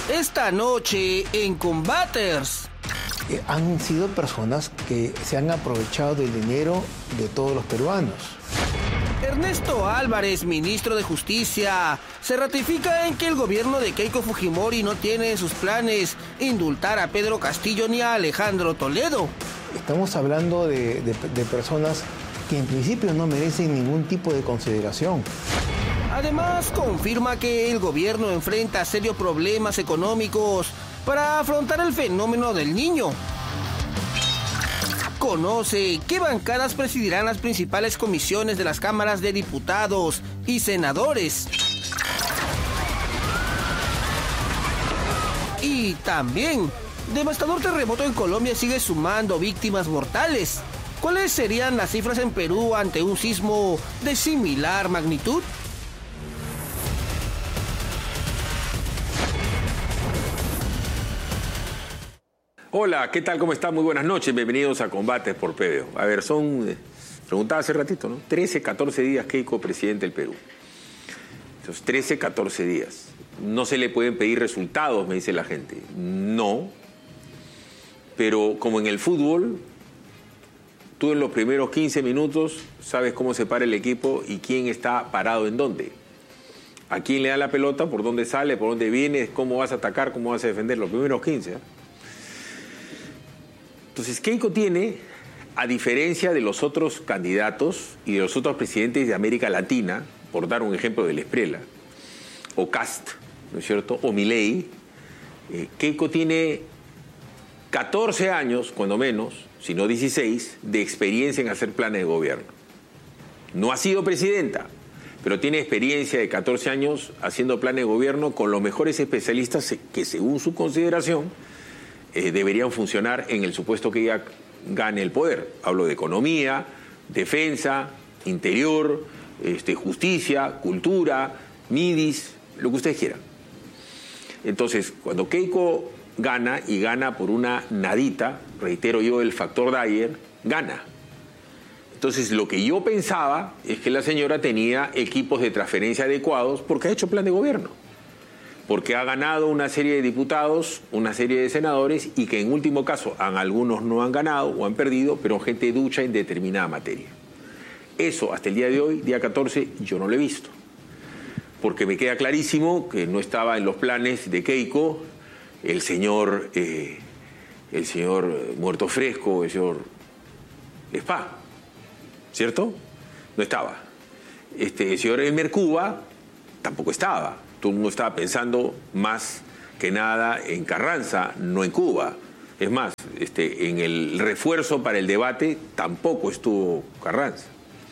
Esta noche en Combaters. Han sido personas que se han aprovechado del dinero de todos los peruanos. Ernesto Álvarez, ministro de Justicia, se ratifica en que el gobierno de Keiko Fujimori no tiene en sus planes indultar a Pedro Castillo ni a Alejandro Toledo. Estamos hablando de personas que en principio no merecen ningún tipo de consideración. Además, confirma que el gobierno enfrenta serios problemas económicos para afrontar el fenómeno del Niño. Conoce qué bancadas presidirán las principales comisiones de las cámaras de diputados y senadores. Y también, devastador terremoto en Colombia sigue sumando víctimas mortales. ¿Cuáles serían las cifras en Perú ante un sismo de similar magnitud? Hola, ¿qué tal? ¿Cómo están? Muy buenas noches. Bienvenidos a Combates por PBO. A ver, preguntaba hace ratito, ¿no? 13, 14 días Keiko presidente del Perú. Esos 13, 14 días. No se le pueden pedir resultados, me dice la gente. No. Pero como en el fútbol, tú en los primeros 15 minutos sabes cómo se para el equipo y quién está parado en dónde. A quién le da la pelota, por dónde sale, por dónde viene, cómo vas a atacar, cómo vas a defender. Los primeros 15, ¿eh? Entonces, Keiko tiene, a diferencia de los otros candidatos y de los otros presidentes de América Latina, por dar un ejemplo del Esprela, o Cast, ¿no es cierto?, o Milei, Keiko tiene 14 años, cuando menos, si no 16, de experiencia en hacer planes de gobierno. No ha sido presidenta, pero tiene experiencia de 14 años haciendo planes de gobierno con los mejores especialistas que, según su consideración, deberían funcionar en el supuesto que ella gane el poder. Hablo de economía, defensa, interior, justicia, cultura, midis, lo que ustedes quieran. Entonces, cuando Keiko gana, y gana por una nadita, reitero yo, el factor Dyer, gana. Entonces, lo que yo pensaba es que la señora tenía equipos de transferencia adecuados porque ha hecho plan de gobierno, porque ha ganado una serie de diputados, una serie de senadores, y que en último caso algunos no han ganado o han perdido, pero gente ducha en determinada materia. Eso hasta el día de hoy, día 14, yo no lo he visto, porque me queda clarísimo que no estaba en los planes de Keiko el señor Muerto Fresco, el señor Spa, ¿cierto? No estaba. El señor Elmer Cuba tampoco estaba. Todo el mundo estaba pensando más que nada en Carranza, no en Cuba. Es más, en el refuerzo para el debate tampoco estuvo Carranza.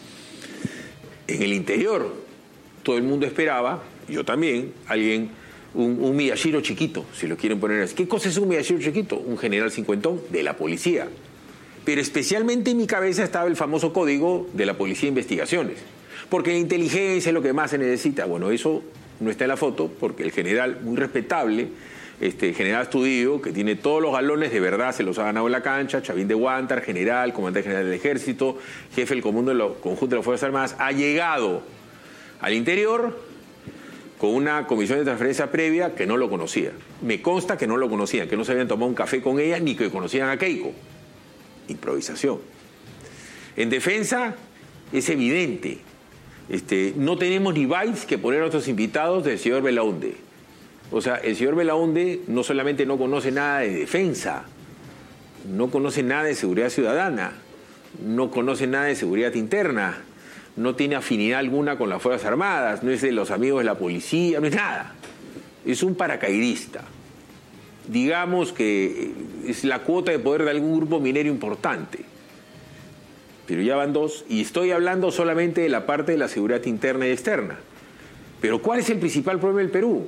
En el interior, todo el mundo esperaba, yo también, un Miyashiro chiquito, si lo quieren poner así. ¿Qué cosa es un Miyashiro chiquito? Un general cincuentón de la policía. Pero especialmente en mi cabeza estaba el famoso código de la Policía de Investigaciones. Porque la inteligencia es lo que más se necesita. Bueno, eso no está en la foto porque el general, muy respetable, general Astudillo, que tiene todos los galones, de verdad se los ha ganado en la cancha, Chavín de Huántar, general, comandante general del Ejército, jefe del conjunto de las Fuerzas Armadas, ha llegado al interior con una comisión de transferencia previa que no lo conocía. Me consta que no lo conocían, que no se habían tomado un café con ella ni que conocían a Keiko. Improvisación. En defensa es evidente. No tenemos ni bytes que poner a nuestros invitados del señor Belaunde. O sea, el señor Belaunde no solamente no conoce nada de defensa, no conoce nada de seguridad ciudadana, no conoce nada de seguridad interna, no tiene afinidad alguna con las Fuerzas Armadas, no es de los amigos de la policía, no es nada. Es un paracaidista. Digamos que es la cuota de poder de algún grupo minero importante. Pero ya van dos, y estoy hablando solamente de la parte de la seguridad interna y externa. Pero ¿cuál es el principal problema del Perú?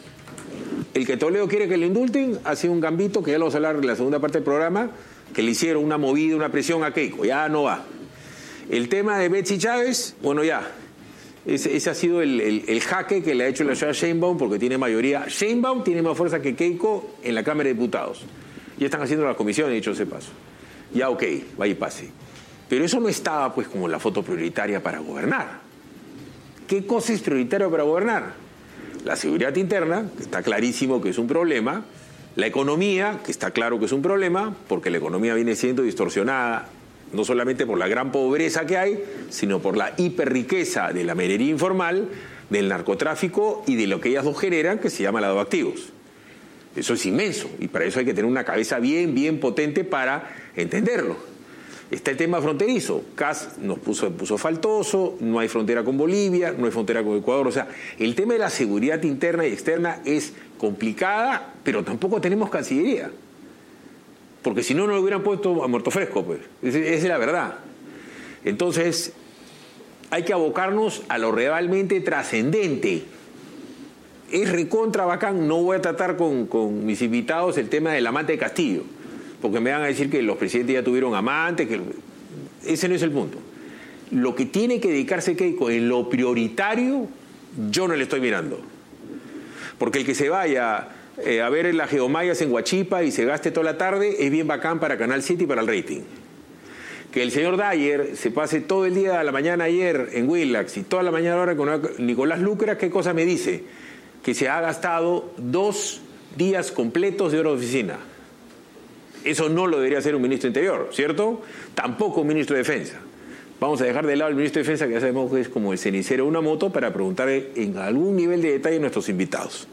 El que Toledo quiere que lo indulten ha sido un gambito, que ya lo vamos a hablar en la segunda parte del programa, que le hicieron una movida, una presión a Keiko, ya no va. El tema de Betsy Chávez, bueno, ya, ese ha sido el jaque que le ha hecho la señora Sheinbaum, porque tiene mayoría. Sheinbaum tiene más fuerza que Keiko en la Cámara de Diputados. Ya están haciendo las comisiones, dicho ese paso. Ya, ok, vaya y pase. Pero eso no estaba, pues, como la foto prioritaria para gobernar. ¿Qué cosa es prioritaria para gobernar? La seguridad interna, que está clarísimo que es un problema. La economía, que está claro que es un problema, porque la economía viene siendo distorsionada no solamente por la gran pobreza que hay, sino por la hiperriqueza de la minería informal, del narcotráfico y de lo que ellas dos generan, que se llama lavado de activos. Eso es inmenso, y para eso hay que tener una cabeza bien potente para entenderlo. Está el tema fronterizo. CAS nos puso faltoso, no hay frontera con Bolivia, no hay frontera con Ecuador. O sea, el tema de la seguridad interna y externa es complicada, pero tampoco tenemos Cancillería. Porque si no, no lo hubieran puesto a muerto fresco, pues. Esa es la verdad. Entonces, hay que abocarnos a lo realmente trascendente. Es recontra bacán, no voy a tratar con mis invitados el tema del amante de Castillo, porque me van a decir que los presidentes ya tuvieron amantes, que ese no es el punto. Lo que tiene que dedicarse Keiko en lo prioritario, yo no le estoy mirando. Porque el que se vaya a ver las geomayas en Huachipa y se gaste toda la tarde es bien bacán para Canal 7 y para el rating. Que el señor Dyer se pase todo el día a la mañana ayer en Willax y toda la mañana ahora con Nicolás Lucra, ¿qué cosa me dice? Que se ha gastado 2 días completos de hora de oficina. Eso no lo debería hacer un ministro de Interior, ¿cierto? Tampoco un ministro de Defensa. Vamos a dejar de lado al ministro de Defensa, que ya sabemos que es como el cenicero de una moto, para preguntarle en algún nivel de detalle a nuestros invitados.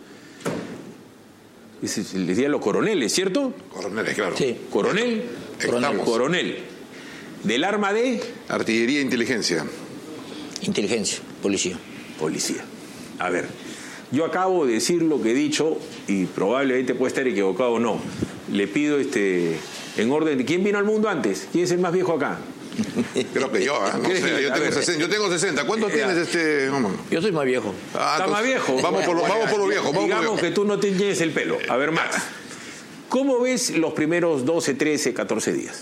Les decía los coroneles, ¿cierto? Coroneles, claro. Sí. ¿Coronel? Coronel. ¿Del arma de? Artillería e inteligencia. Inteligencia, policía. Policía. A ver, yo acabo de decir lo que he dicho y probablemente puede estar equivocado o no. Le pido en orden de quién vino al mundo antes. ¿Quién es el más viejo acá? Creo que yo, no sé, yo tengo 60. ¿Cuántos tienes Yo soy más viejo. ¿Está más viejo? Vamos por lo viejo. Digamos que tú no te tienes el pelo. A ver, Max, ¿cómo ves los primeros 12, 13, 14 días?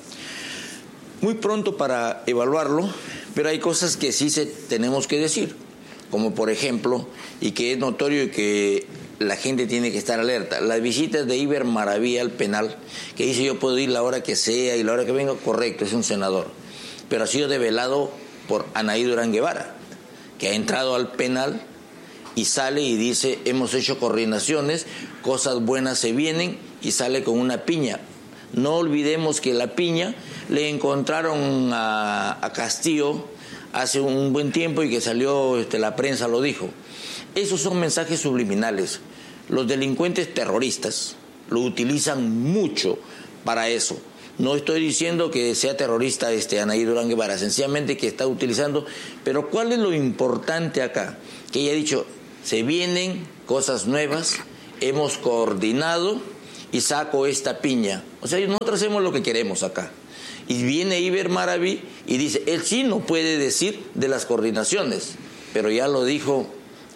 Muy pronto para evaluarlo, pero hay cosas que sí tenemos que decir. Como por ejemplo, y que es notorio y que la gente tiene que estar alerta, las visitas de Iber Maravilla al penal, que dice yo puedo ir la hora que sea y la hora que venga, correcto, es un senador, pero ha sido develado por Anaí Durán Guevara, que ha entrado al penal y sale y dice hemos hecho coordinaciones, cosas buenas se vienen, y sale con una piña. No olvidemos que la piña le encontraron a Castillo hace un buen tiempo y que salió, la prensa lo dijo. Esos son mensajes subliminales. Los delincuentes terroristas lo utilizan mucho para eso. No estoy diciendo que sea terrorista Anaí Durán Guevara, sencillamente que está utilizando. Pero ¿cuál es lo importante acá? Que ella ha dicho, se vienen cosas nuevas, hemos coordinado y saco esta piña. O sea, nosotros hacemos lo que queremos acá. Y viene Iber Maraví y dice, él sí no puede decir de las coordinaciones, pero ya lo dijo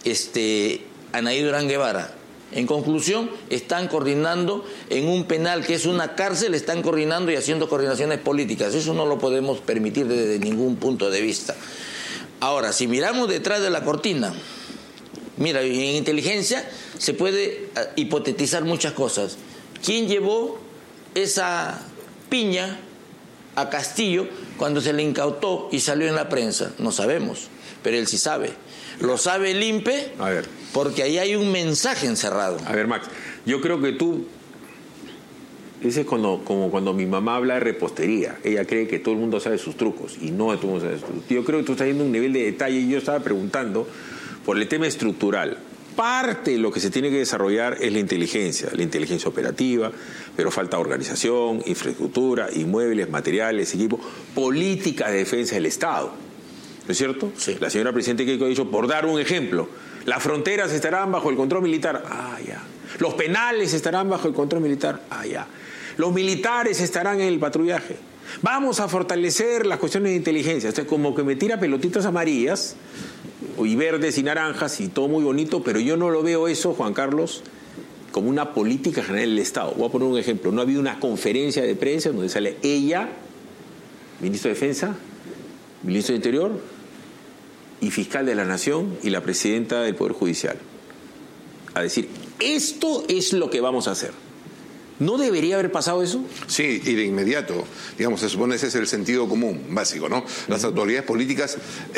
Anaí Durán Guevara. En conclusión, están coordinando en un penal que es una cárcel, están coordinando y haciendo coordinaciones políticas. Eso no lo podemos permitir desde ningún punto de vista. Ahora, si miramos detrás de la cortina, mira, en inteligencia se puede hipotetizar muchas cosas. ¿Quién llevó esa piña a Castillo cuando se le incautó y salió en la prensa? No sabemos, pero él sí sabe. Lo sabe el INPE, a ver, porque ahí hay un mensaje encerrado. A ver, Max, yo creo que tú... Ese es como cuando mi mamá habla de repostería. Ella cree que todo el mundo sabe sus trucos y no todo el mundo sabe sus trucos. Yo creo que tú estás yendo a un nivel de detalle y yo estaba preguntando por el tema estructural. Parte de lo que se tiene que desarrollar es la inteligencia operativa, pero falta organización, infraestructura, inmuebles, materiales, equipo, política de defensa del Estado. ¿No es cierto? Sí. La señora Presidente Keiko ha dicho, por dar un ejemplo, las fronteras estarán bajo el control militar. Ah, ya. Los penales estarán bajo el control militar. Ah, ya. Los militares estarán en el patrullaje. Vamos a fortalecer las cuestiones de inteligencia. Esto es como que me tira pelotitas amarillas y verdes y naranjas y todo muy bonito, pero yo no lo veo eso, Juan Carlos, como una política general del Estado. Voy a poner un ejemplo. No ha habido una conferencia de prensa donde sale ella, ministro de Defensa, ministro de Interior y fiscal de la Nación y la presidenta del Poder Judicial, a decir, esto es lo que vamos a hacer. ¿No debería haber pasado eso? Sí, y de inmediato. Digamos, se supone ese es el sentido común básico, ¿no? Las autoridades políticas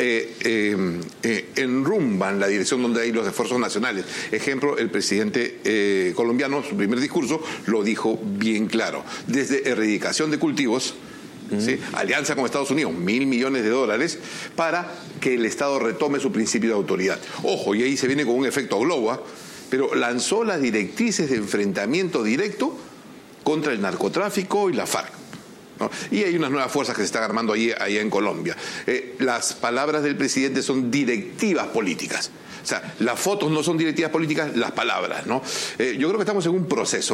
enrumban la dirección donde hay los esfuerzos nacionales. Ejemplo, el presidente colombiano, su primer discurso, lo dijo bien claro. Desde erradicación de cultivos, ¿sí? Alianza con Estados Unidos, $1.000 millones para que el Estado retome su principio de autoridad. Ojo, y ahí se viene con un efecto globo, pero lanzó las directrices de enfrentamiento directo contra el narcotráfico y la FARC, ¿no? Y hay unas nuevas fuerzas que se están armando allá en Colombia. Las palabras del presidente son directivas políticas. O sea, las fotos no son directivas políticas, las palabras, ¿no? Yo creo que estamos en un proceso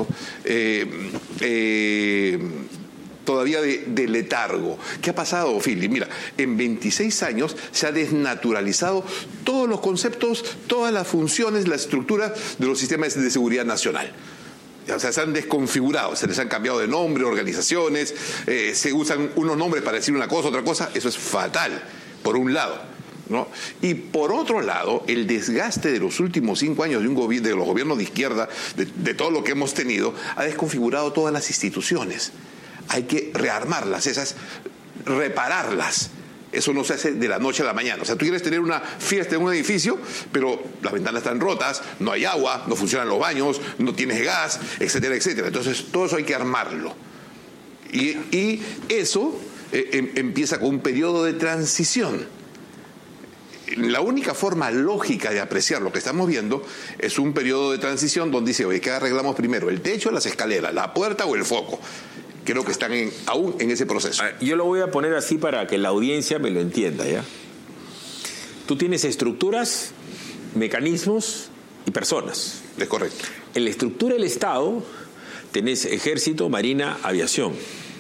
todavía de letargo. ¿Qué ha pasado, Philip? Mira, en 26 años se ha desnaturalizado todos los conceptos, todas las funciones, las estructuras de los sistemas de seguridad nacional. O sea, se han desconfigurado, se les han cambiado de nombre, organizaciones, se usan unos nombres para decir una cosa, otra cosa. Eso es fatal, por un lado, ¿no? Y por otro lado, el desgaste de los últimos 5 años de los gobiernos de izquierda, de todo lo que hemos tenido, ha desconfigurado todas las instituciones. Hay que rearmarlas, repararlas. Eso no se hace de la noche a la mañana. O sea, tú quieres tener una fiesta en un edificio, pero las ventanas están rotas, no hay agua, no funcionan los baños, no tienes gas, etcétera, etcétera. Entonces, todo eso hay que armarlo. Y eso empieza con un periodo de transición. La única forma lógica de apreciar lo que estamos viendo es un periodo de transición donde dice, oye, ¿qué arreglamos primero? ¿El techo, las escaleras, la puerta o el foco? Creo que están aún en ese proceso. Yo lo voy a poner así para que la audiencia me lo entienda, ¿ya? Tú tienes estructuras, mecanismos y personas. Es correcto. En la estructura del Estado tenés ejército, marina, aviación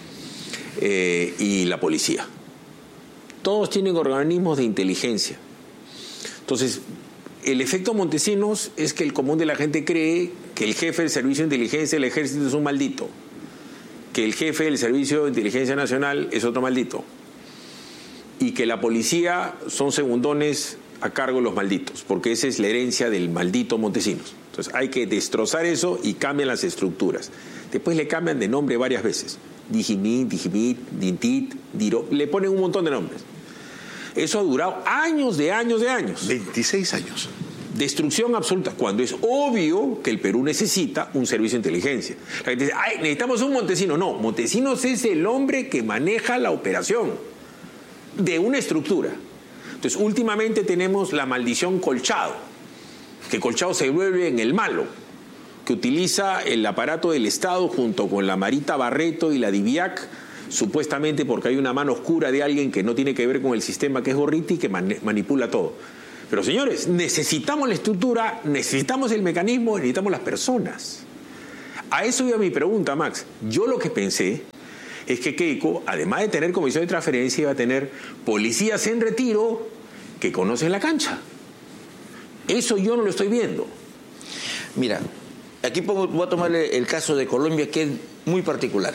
y la policía. Todos tienen organismos de inteligencia. Entonces, el efecto Montesinos es que el común de la gente cree que el jefe del servicio de inteligencia del ejército es un maldito, que el jefe del Servicio de Inteligencia Nacional es otro maldito y que la policía son segundones a cargo de los malditos, porque esa es la herencia del maldito Montesinos. Entonces hay que destrozar eso y cambian las estructuras. Después le cambian de nombre varias veces. Dijimit, Dintit, Diro, le ponen un montón de nombres. Eso ha durado años de años de años. 26 años. Destrucción absoluta, cuando es obvio que el Perú necesita un servicio de inteligencia. La gente dice, ay, necesitamos un Montesinos. No, Montesinos es el hombre que maneja la operación de una estructura. Entonces, últimamente tenemos la maldición Colchado, que Colchado se vuelve en el malo, que utiliza el aparato del Estado junto con la Marita Barreto y la DIVIAC, supuestamente porque hay una mano oscura de alguien que no tiene que ver con el sistema, que es Gorriti, y que manipula todo. Pero señores, necesitamos la estructura, necesitamos el mecanismo, necesitamos las personas. A eso iba mi pregunta, Max. Yo lo que pensé es que Keiko, además de tener comisión de transferencia, iba a tener policías en retiro que conocen la cancha. Eso yo no lo estoy viendo. Mira, aquí voy a tomar el caso de Colombia, que es muy particular.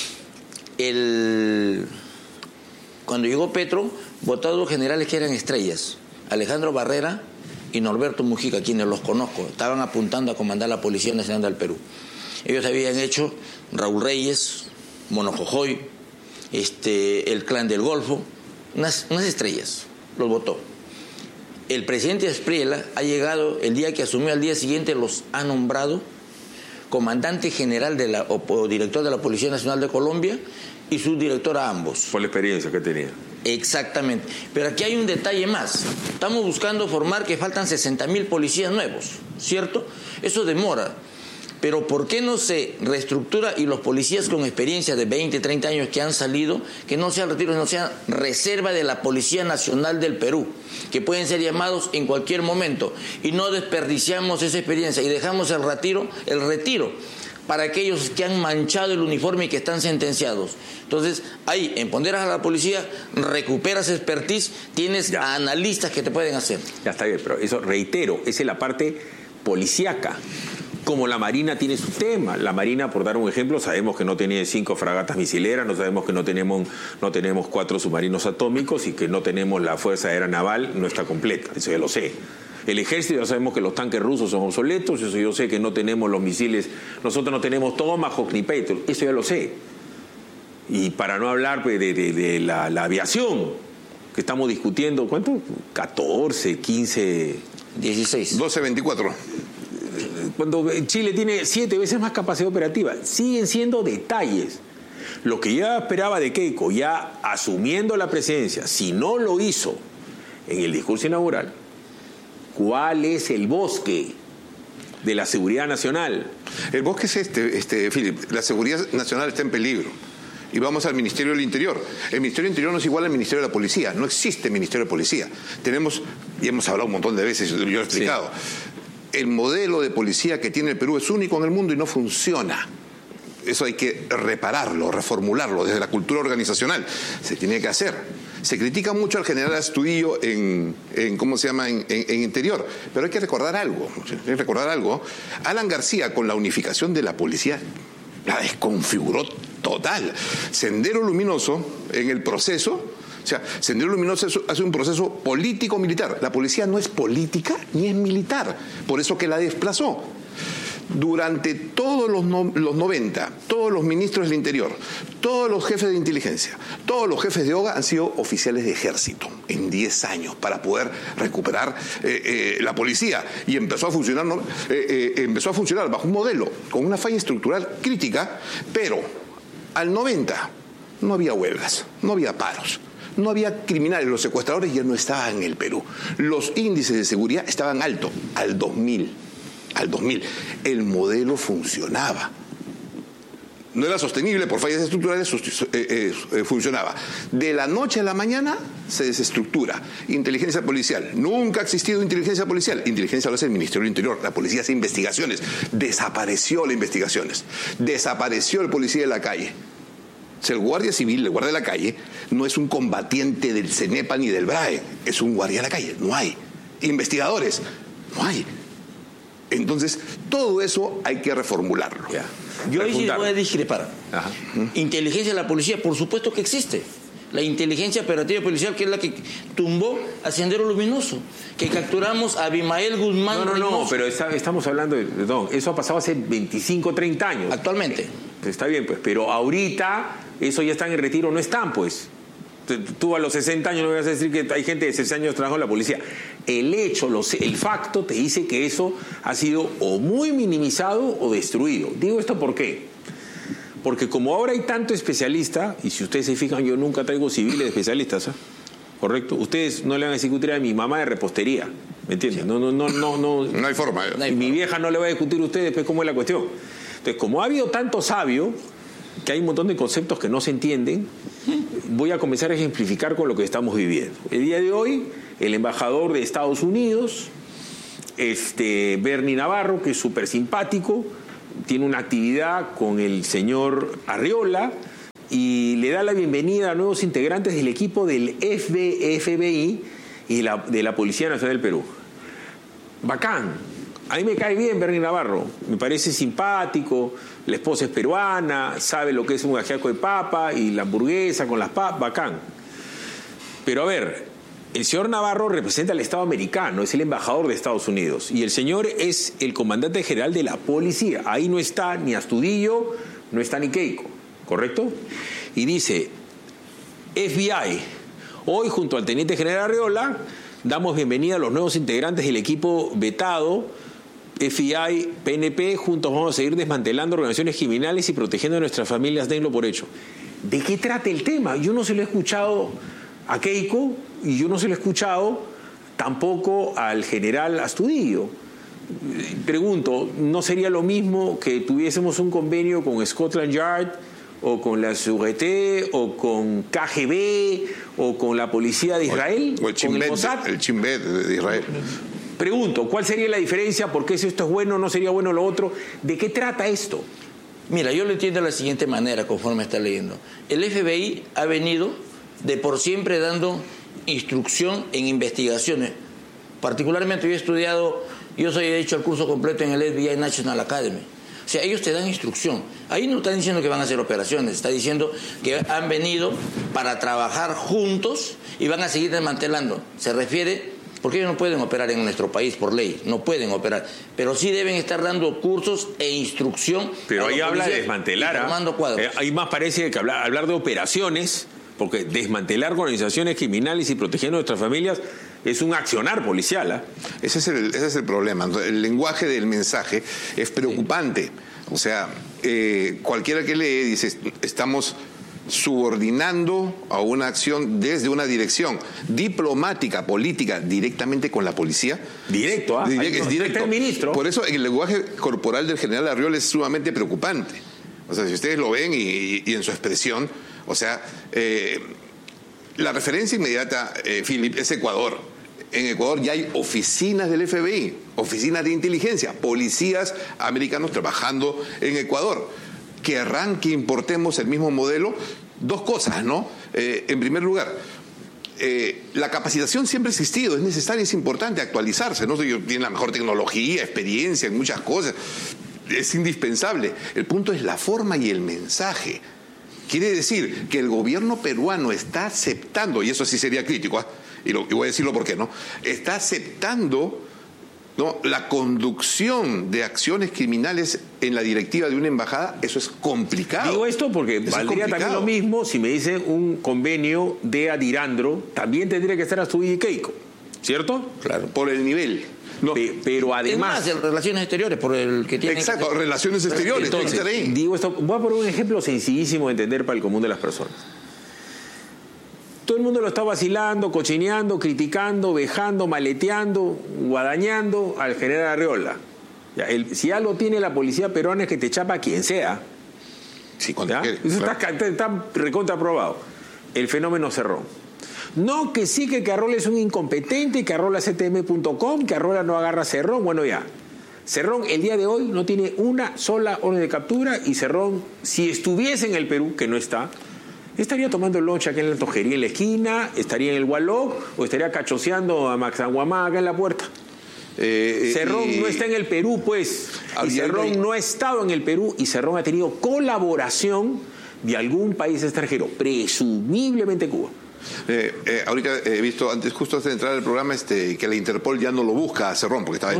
Cuando llegó Petro, votó dos generales que eran estrellas, Alejandro Barrera y Norberto Mujica, quienes los conozco, estaban apuntando a comandar la Policía Nacional del Perú. Ellos habían hecho Raúl Reyes, Monojojoy, el Clan del Golfo, unas estrellas, los votó. El presidente Aspriela ha llegado, el día que asumió, al día siguiente los ha nombrado comandante general o director de la Policía Nacional de Colombia y subdirector a ambos. Por la experiencia que tenía. Exactamente. Pero aquí hay un detalle más. Estamos buscando formar que faltan 60.000 policías nuevos, ¿cierto? Eso demora. Pero ¿por qué no se reestructura y los policías con experiencia de 20, 30 años que han salido, que no sean retiros, no sean reserva de la Policía Nacional del Perú, que pueden ser llamados en cualquier momento, y no desperdiciamos esa experiencia y dejamos el retiro para aquellos que han manchado el uniforme y que están sentenciados? Entonces, ahí empoderas a la policía, recuperas expertise, tienes a analistas que te pueden hacer. Ya está bien, pero eso, reitero, esa es la parte policíaca. Como la Marina tiene su tema. La Marina, por dar un ejemplo, sabemos que no tiene 5 fragatas misileras, no sabemos que no tenemos 4 submarinos atómicos y que no tenemos la Fuerza Aérea Naval, no está completa, eso ya lo sé. El ejército, ya sabemos que los tanques rusos son obsoletos, eso yo sé que no tenemos los misiles, nosotros no tenemos Tomahawk ni Patriot, eso ya lo sé. Y para no hablar pues, de la aviación, que estamos discutiendo, ¿cuánto? 14, 15... 16. 12, 24. Cuando Chile tiene 7 veces más capacidad operativa, siguen siendo detalles. Lo que ya esperaba de Keiko, ya asumiendo la presidencia, si no lo hizo en el discurso inaugural, ¿cuál es el bosque de la seguridad nacional? El bosque es Philip, la seguridad nacional está en peligro. Y vamos al Ministerio del Interior. El Ministerio del Interior no es igual al Ministerio de la Policía. No existe Ministerio de Policía. Tenemos, y hemos hablado un montón de veces, yo lo he explicado, sí. El modelo de policía que tiene el Perú es único en el mundo y no funciona. Eso hay que repararlo, reformularlo desde la cultura organizacional. Se tiene que hacer. Se critica mucho al general Astudillo en Interior, pero hay que recordar algo. Alan García, con la unificación de la policía, la desconfiguró total. Sendero Luminoso, en el proceso, o sea, Sendero Luminoso hace un proceso político-militar. La policía no es política ni es militar, por eso que la desplazó. Durante todos los 90, todos los ministros del Interior, todos los jefes de inteligencia, todos los jefes de OGA han sido oficiales de ejército en 10 años para poder recuperar la policía. Y empezó a funcionar bajo un modelo con una falla estructural crítica, pero al 90 no había huelgas, no había paros. No había criminales, los secuestradores ya no estaban en el Perú. Los índices de seguridad estaban altos, al 2000. El modelo funcionaba. No era sostenible por fallas estructurales, funcionaba. De la noche a la mañana se desestructura. Inteligencia policial. Nunca ha existido inteligencia policial. Inteligencia lo hace el Ministerio del Interior. La policía hace investigaciones. Desapareció las investigaciones. Desapareció el policía de la calle. O sea, el guardia civil, el guardia de la calle, no es un combatiente del CENEPA ni del BRAE. Es un guardia de la calle. No hay. Investigadores. No hay. Entonces, todo eso hay que reformularlo. Yeah. Yo ahí sí voy a discrepar. Ajá. Inteligencia de la policía, por supuesto que existe. La inteligencia operativa policial, que es la que tumbó a Sendero Luminoso, que capturamos a Abimael Guzmán. No, pero estamos hablando perdón, eso ha pasado hace 25, 30 años. Actualmente. Está bien, pues, pero ahorita eso ya están en retiro, no están, pues. Tú a los 60 años no me vas a decir que hay gente de 60 años trabajando en la policía. El hecho, el facto te dice que eso ha sido o muy minimizado o destruido. Digo esto ¿por qué? Porque como ahora hay tanto especialista, y si ustedes se fijan, yo nunca traigo civiles especialistas, ¿eh? ¿Correcto? Ustedes no le van a discutir a mi mamá de repostería, ¿me entienden? Sí. No hay forma. Y mi vieja no le va a discutir a ustedes después cómo es la cuestión. Entonces, como ha habido tanto sabio, que hay un montón de conceptos que no se entienden, voy a comenzar a ejemplificar con lo que estamos viviendo. El día de hoy, el embajador de Estados Unidos, Bernie Navarro, que es súper simpático, tiene una actividad con el señor Arriola y le da la bienvenida a nuevos integrantes del equipo del FBI y de la Policía Nacional del Perú. Bacán. A mí me cae bien Bernie Navarro, me parece simpático, la esposa es peruana, sabe lo que es un ajiaco de papa y la hamburguesa con las papas, bacán. Pero a ver, el señor Navarro representa al Estado americano, es el embajador de Estados Unidos y el señor es el comandante general de la policía. Ahí no está ni Astudillo, no está ni Keiko, ¿correcto? Y dice, FBI, hoy junto al teniente general Arriola, damos bienvenida a los nuevos integrantes del equipo vetado FBI, PNP, juntos vamos a seguir desmantelando organizaciones criminales y protegiendo a nuestras familias, denlo por hecho. ¿De qué trata el tema? Yo no se lo he escuchado a Keiko y yo no se lo he escuchado tampoco al general Astudillo. Pregunto, ¿no sería lo mismo que tuviésemos un convenio con Scotland Yard o con la Sûreté o con KGB o con la policía de Israel? O el Shin Bet de Israel. Pregunto, ¿cuál sería la diferencia? ¿Por qué si esto es bueno, no sería bueno lo otro? ¿De qué trata esto? Mira, yo lo entiendo de la siguiente manera, conforme está leyendo. El FBI ha venido de por siempre dando instrucción en investigaciones. Particularmente yo he hecho el curso completo en el FBI National Academy. O sea, ellos te dan instrucción. Ahí no están diciendo que van a hacer operaciones, está diciendo que han venido para trabajar juntos y van a seguir desmantelando. Se refiere Porque ellos no pueden operar en nuestro país por ley, no pueden operar. Pero sí deben estar dando cursos e instrucción. Pero ahí habla de desmantelar. Ahí más parece que hablar de operaciones, porque desmantelar organizaciones criminales y proteger a nuestras familias es un accionar policial. Ese es el problema. El lenguaje del mensaje es preocupante. O sea, cualquiera que lee dice, estamos subordinando a una acción desde una dirección diplomática, política, directamente con la policía. Directo, es directo. El ministro. Por eso el lenguaje corporal del general Arriola es sumamente preocupante. O sea, si ustedes lo ven y en su expresión, o sea, la referencia inmediata, Philip, es Ecuador. En Ecuador ya hay oficinas del FBI, oficinas de inteligencia, policías americanos trabajando en Ecuador. ¿Querrán que importemos el mismo modelo? Dos cosas, ¿no? En primer lugar, la capacitación siempre ha existido, es necesaria, es importante actualizarse, ¿no? Tienen la mejor tecnología, experiencia en muchas cosas, es indispensable. El punto es la forma y el mensaje. Quiere decir que el gobierno peruano está aceptando, y eso sí sería crítico, y voy a decirlo por qué, ¿no? Está aceptando, ¿no?, la conducción de acciones criminales en la directiva de una embajada. Eso es complicado. Digo esto porque valdría también lo mismo si me dicen un convenio de Adirandro, también tendría que estar Astudillo y Keiko, ¿cierto? Claro. Por el nivel. No, pero además... Es más, relaciones exteriores, por el que tiene... Exacto, relaciones exteriores. Entonces, digo esto, voy a poner un ejemplo sencillísimo de entender para el común de las personas. Todo el mundo lo está vacilando, cochineando, criticando, vejando, maleteando, guadañando al general Arriola. Ya, si algo tiene la policía peruana es que te chapa a quien sea. Sí, eso está recontraprobado. El fenómeno Cerrón. No, que sí, que Arrola es un incompetente, que Arrola ctm.com, que Arrola no agarra a Cerrón. Bueno, ya. Cerrón el día de hoy no tiene una sola orden de captura y Cerrón, si estuviese en el Perú, que no está, estaría tomando el lonche aquí en la tojería en la esquina, estaría en el Gualó o estaría cachoseando a Maxanguamá acá en la puerta. Cerrón no está en el Perú, pues. Y Cerrón no ha estado en el Perú y Cerrón ha tenido colaboración de algún país extranjero, presumiblemente Cuba. Ahorita he visto justo antes de entrar al programa que la Interpol ya no lo busca a Cerrón porque estaba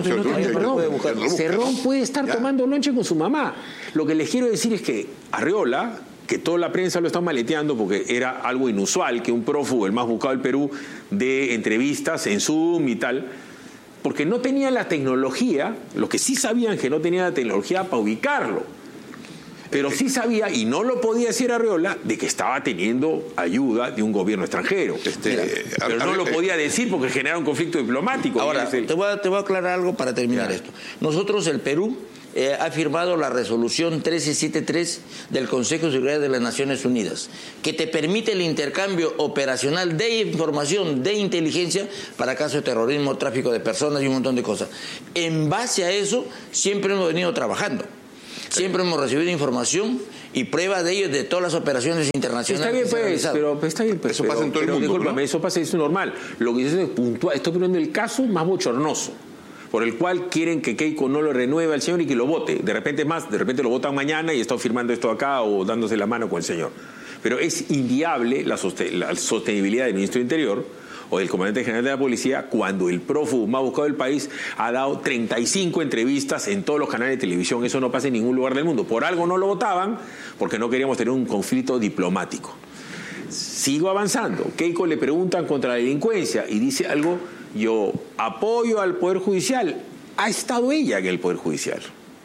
Cerrón puede estar tomando lonche con su mamá. Lo que les quiero decir es que Arriola, que toda la prensa lo está maleteando porque era algo inusual que un prófugo, el más buscado del Perú, de entrevistas en Zoom y tal, porque no tenía la tecnología, los que sí sabían que no tenía la tecnología para ubicarlo. Pero sí sabía, y no lo podía decir Arriola, de que estaba teniendo ayuda de un gobierno extranjero. Pero no lo podía decir porque genera un conflicto diplomático. Ahora, te voy a aclarar algo para terminar esto. Nosotros, el Perú, ha firmado la resolución 1373 del Consejo de Seguridad de las Naciones Unidas, que te permite el intercambio operacional de información, de inteligencia, para casos de terrorismo, tráfico de personas y un montón de cosas. En base a eso, siempre hemos venido trabajando. Siempre hemos recibido información y prueba de ello de todas las operaciones internacionales. Está bien, pues, pero está bien, pues, eso pasa en todo el mundo. Discúlpame, ¿no? eso pasa, es normal. Lo que dice es puntual. Estoy poniendo el caso más bochornoso, por el cual quieren que Keiko no lo renueve al señor y que lo vote. De repente lo votan mañana y está firmando esto acá o dándose la mano con el señor. Pero es inviable la sostenibilidad del ministro de Interior o del comandante general de la policía cuando el prófugo más buscado del país ha dado 35 entrevistas en todos los canales de televisión. Eso no pasa en ningún lugar del mundo. Por algo no lo votaban, porque no queríamos tener un conflicto diplomático. Sigo avanzando. Keiko le preguntan contra la delincuencia y dice algo: yo apoyo al Poder Judicial. Ha estado ella en el Poder Judicial.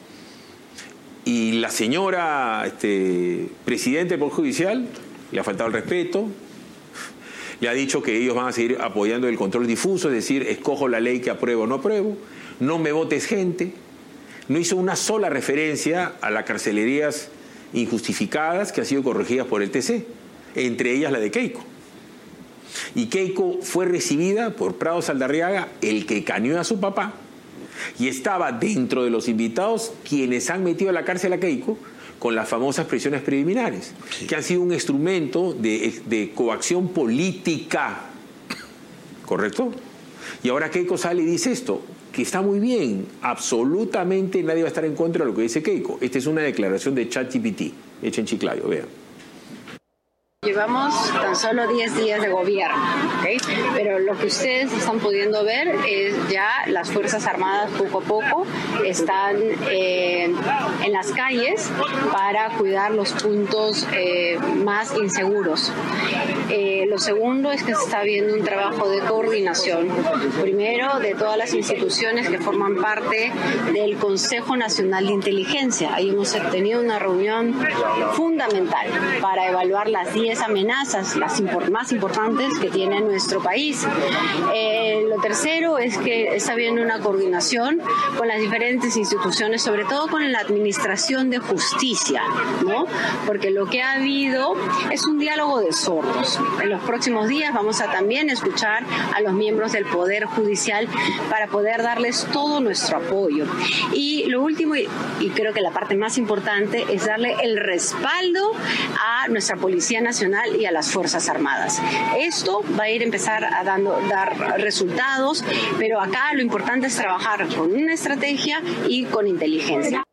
Y la señora presidenta del Poder Judicial le ha faltado el respeto. Le ha dicho que ellos van a seguir apoyando el control difuso, es decir, escojo la ley que apruebo o no apruebo, no me votes gente. No hizo una sola referencia a las carcelerías injustificadas que han sido corregidas por el TC, entre ellas la de Keiko. Y Keiko fue recibida por Prado Saldarriaga, el que caneó a su papá, y estaba dentro de los invitados quienes han metido a la cárcel a Keiko con las famosas prisiones preliminares, sí, que han sido un instrumento de coacción política, ¿correcto? Y ahora Keiko sale y dice esto, que está muy bien, absolutamente nadie va a estar en contra de lo que dice Keiko. Esta es una declaración de ChatGPT, hecha en Chiclayo, vean. Llevamos tan solo 10 días de gobierno, ¿okay? Pero lo que ustedes están pudiendo ver es ya las Fuerzas Armadas poco a poco están en las calles para cuidar los puntos más inseguros. Lo segundo es que se está viendo un trabajo de coordinación, primero de todas las instituciones que forman parte del Consejo Nacional de Inteligencia. Ahí hemos tenido una reunión fundamental para evaluar las 10 amenazas, las más importantes que tiene nuestro país. Lo tercero es que está habiendo una coordinación con las diferentes instituciones, sobre todo con la Administración de Justicia, ¿no? Porque lo que ha habido es un diálogo de sordos. En los próximos días vamos a también escuchar a los miembros del Poder Judicial para poder darles todo nuestro apoyo. Y lo último, y creo que la parte más importante, es darle el respaldo a nuestra Policía Nacional y a las Fuerzas Armadas. Esto va a empezar a dar resultados, pero acá lo importante es trabajar con una estrategia y con inteligencia.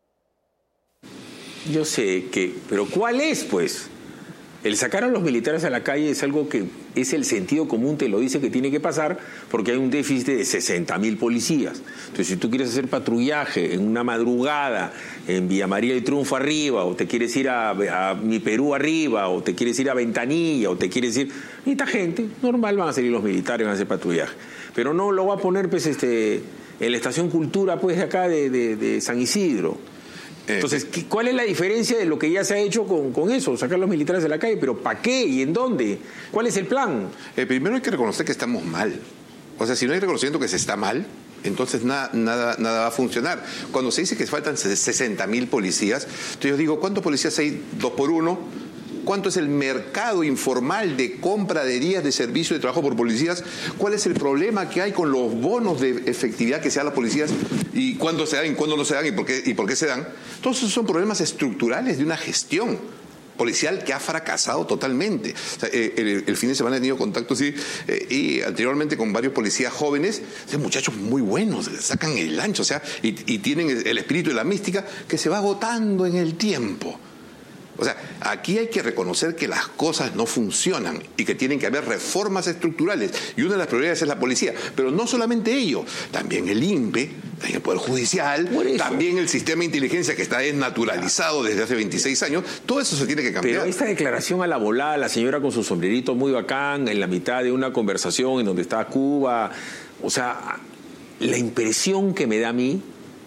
Yo sé que, pero ¿cuál es, pues? El sacar a los militares a la calle es algo que es el sentido común, te lo dice que tiene que pasar porque hay un déficit de 60.000 policías. Entonces, si tú quieres hacer patrullaje en una madrugada en Villa María del Triunfo arriba, o te quieres ir a Mi Perú arriba, o te quieres ir a Ventanilla, o te quieres ir... Necesita gente, normal van a salir los militares, van a hacer patrullaje. Pero no lo va a poner pues en la Estación Cultura pues de acá de San Isidro. Entonces, ¿cuál es la diferencia de lo que ya se ha hecho con eso? Sacar a los militares de la calle, pero ¿para qué y en dónde? ¿Cuál es el plan? Primero hay que reconocer que estamos mal. O sea, si no hay reconocimiento que se está mal, entonces nada va a funcionar. Cuando se dice que faltan 60.000 policías, entonces yo digo, ¿cuántos policías hay 2 por 1? ¿Cuánto es el mercado informal de compra de días de servicio de trabajo por policías? ¿Cuál es el problema que hay con los bonos de efectividad que se dan a las policías? ¿Y cuándo se dan y cuándo no se dan y por qué se dan? Todos esos son problemas estructurales de una gestión policial que ha fracasado totalmente. O sea, el fin de semana he tenido contacto y anteriormente con varios policías jóvenes, muchachos muy buenos, sacan el ancho, o sea, y tienen el espíritu y la mística que se va agotando en el tiempo. O sea, aquí hay que reconocer que las cosas no funcionan y que tienen que haber reformas estructurales. Y una de las prioridades es la policía. Pero no solamente ello, también el INPE, también el Poder Judicial, también el sistema de inteligencia que está desnaturalizado desde hace 26 años. Todo eso se tiene que cambiar. Pero esta declaración a la volada, la señora con su sombrerito muy bacán, en la mitad de una conversación en donde está Cuba, o sea, la impresión que me da a mí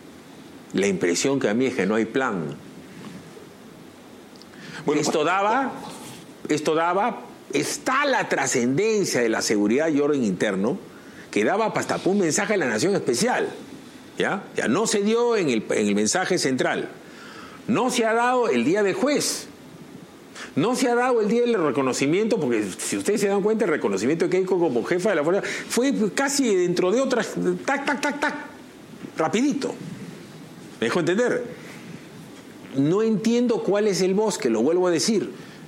es que no hay plan. Bueno, está la trascendencia de la seguridad y orden interno que daba hasta un mensaje a la nación especial. Ya no se dio en el mensaje central. No se ha dado el día del juez. No se ha dado el día del reconocimiento, porque si ustedes se dan cuenta, el reconocimiento de Keiko como jefa de la fuerza fue casi dentro de otras, tac, rapidito. ¿Me dejo entender? No entiendo cuál es el bosque, lo vuelvo a decir.